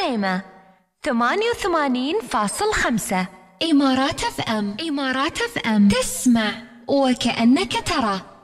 الخيمة 88.5. إمارات اف ام. تسمع وكأنك ترى.